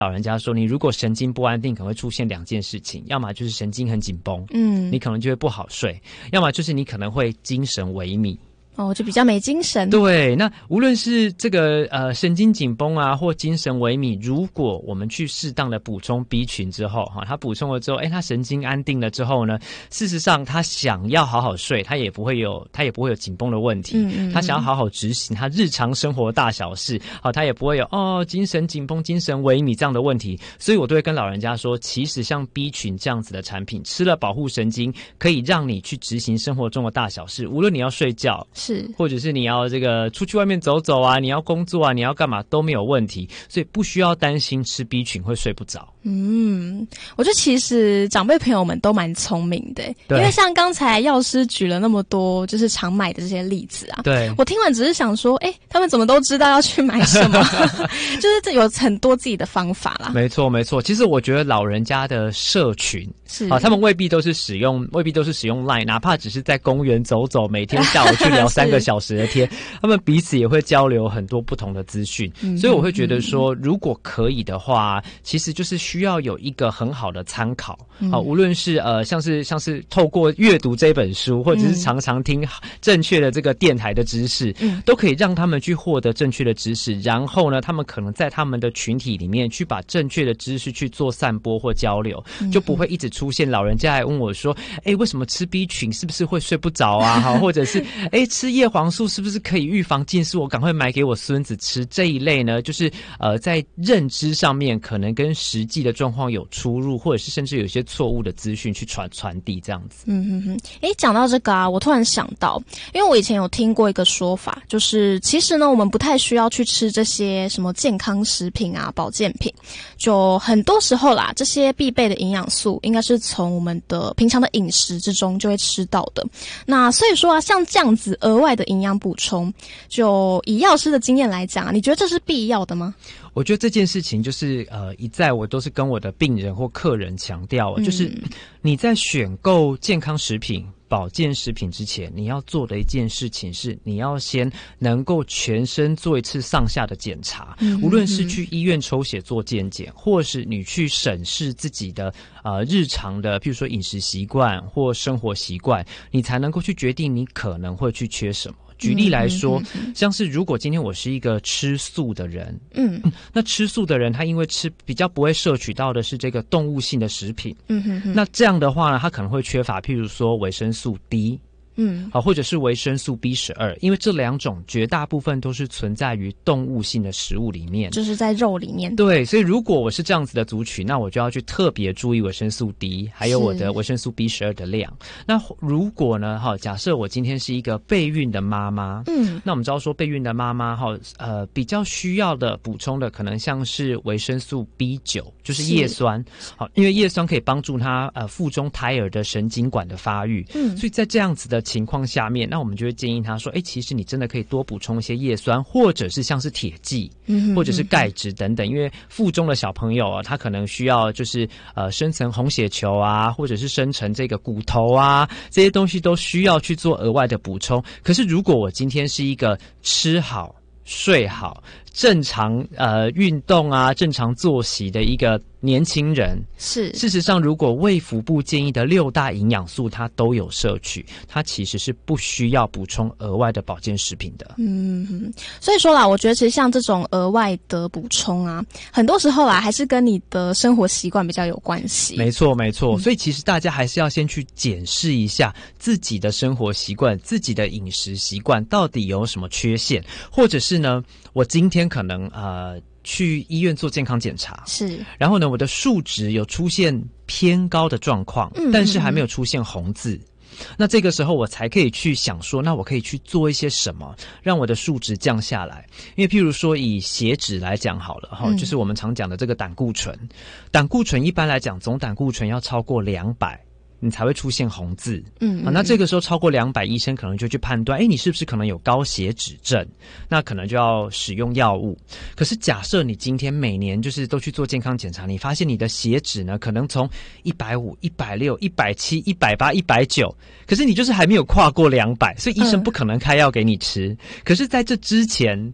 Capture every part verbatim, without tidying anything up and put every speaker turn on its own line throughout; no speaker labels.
老人家说，你如果神经不安定，可能会出现两件事情，要么就是神经很紧绷，嗯，你可能就会不好睡；要么就是你可能会精神萎靡。
哦，就比较没精神。
对，那无论是这个呃神经紧绷啊，或精神萎靡，如果我们去适当的补充 B 群之后，哈，他补充了之后，哎，他神经安定了之后呢，事实上他想要好好睡，他也不会有他也不会有紧绷的问题。嗯嗯嗯，他想要好好执行他日常生活的大小事，好，他也不会有哦精神紧绷、精神萎靡这样的问题。所以我都会跟老人家说，其实像 B 群这样子的产品，吃了保护神经，可以让你去执行生活中的大小事，无论你要睡觉。是，或者是你要这个出去外面走走啊，你要工作啊，你要干嘛都没有问题，所以不需要担心吃 B 群会睡不着。
嗯，我觉得其实长辈朋友们都蛮聪明的，因为像刚才药师举了那么多就是常买的这些例子啊，对，我听完只是想说，哎，他们怎么都知道要去买什么？就是有很多自己的方法啦。
没错，没错。其实我觉得老人家的社群是啊，他们未必都是使用，未必都是使用 LINE， 哪怕只是在公园走走，每天下午去聊三个小时的天，他们彼此也会交流很多不同的资讯。嗯，所以我会觉得说，如果可以的话，其实就是需要有一个很好的参考。好，无论是呃像是像是透过阅读这本书，或者是常常听正确的这个电台的知识，嗯，都可以让他们去获得正确的知识。然后呢，他们可能在他们的群体里面去把正确的知识去做散播或交流，就不会一直出现老人家来问我说，哎，为什么吃 B 群是不是会睡不着啊？好，或者是哎吃叶黄素是不是可以预防近视？我赶快买给我孙子吃。这一类呢，就是呃在认知上面可能跟实际的状况有出入，或者是甚至有些错误的资讯去传传递这样子。
嗯哼哼，哎，讲到这个啊，我突然想到，因为我以前有听过一个说法，就是其实呢，我们不太需要去吃这些什么健康食品啊、保健品，就很多时候啦，这些必备的营养素应该是从我们的平常的饮食之中就会吃到的。那所以说啊，像这样子额外的营养补充，就以药师的经验来讲啊，你觉得这是必要的吗？
我觉得这件事情就是呃，一再我都是跟我的病人或客人强调，嗯，就是你在选购健康食品、保健食品之前，你要做的一件事情是，你要先能够全身做一次上下的检查，嗯，无论是去医院抽血做健检，或是你去审视自己的呃日常的，譬如说饮食习惯或生活习惯，你才能够去决定你可能会去缺什么。举例来说，像是如果今天我是一个吃素的人，嗯，那吃素的人他因为吃比较不会摄取到的是这个动物性的食品，嗯哼哼，那这样的话呢，他可能会缺乏譬如说维生素 D。嗯，好，或者是维生素 B 十二，因为这两种绝大部分都是存在于动物性的食物里面，
就是在肉里面。
对，所以如果我是这样子的族群，那我就要去特别注意维生素 D， 还有我的维生素 B 十二的量。那如果呢，哈，假设我今天是一个备孕的妈妈，嗯，那我们知道说备孕的妈妈，哈，呃，比较需要的补充的可能像是维生素 B 九，就是叶酸，好，因为叶酸可以帮助她呃腹中胎儿的神经管的发育，嗯，所以在这样子的情况下面，那我们就会建议他说，哎，其实你真的可以多补充一些叶酸，或者是像是铁剂，嗯，或者是钙质等等，因为腹中的小朋友啊，他可能需要就是呃生成红血球啊，或者是生成这个骨头啊，这些东西都需要去做额外的补充。可是如果我今天是一个吃好睡好正常呃运动啊正常作息的一个年轻人，是事实上如果卫福部建议的六大营养素他都有摄取，他其实是不需要补充额外的保健食品的。
嗯，所以说啦，我觉得其实像这种额外的补充啊，很多时候啦还是跟你的生活习惯比较有关系。
没错没错，嗯，所以其实大家还是要先去检视一下自己的生活习惯，自己的饮食习惯到底有什么缺陷，或者是呢我今天可能呃去医院做健康检查，是，然后呢我的数值有出现偏高的状况，嗯，但是还没有出现红字，那这个时候我才可以去想说，那我可以去做一些什么让我的数值降下来。因为譬如说以血脂来讲好了，嗯，就是我们常讲的这个胆固醇，胆固醇一般来讲总胆固醇要超过两百你才会出现红字，嗯，嗯，啊，那这个时候超过两百，医生可能就去判断，哎，你是不是可能有高血脂症？那可能就要使用药物。可是假设你今天每年就是都去做健康检查，你发现你的血脂呢，可能从一百五、一百六、一百七、一百八、一百九，可是你就是还没有跨过两百，所以医生不可能开药给你吃。嗯，可是在这之前，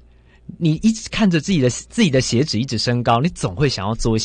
你一直看着自己的自己的血脂一直升高，你总会想要做一些